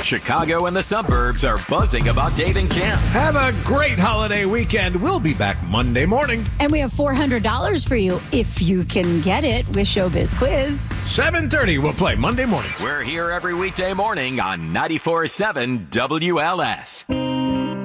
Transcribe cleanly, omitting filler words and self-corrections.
Chicago and the suburbs are buzzing about Dave and Kim. Have a great holiday weekend. We'll be back Monday morning. And we have $400 for you if you can get it with Showbiz Quiz. 7:30, we'll play Monday morning. We're here every weekday morning on 94.7 WLS.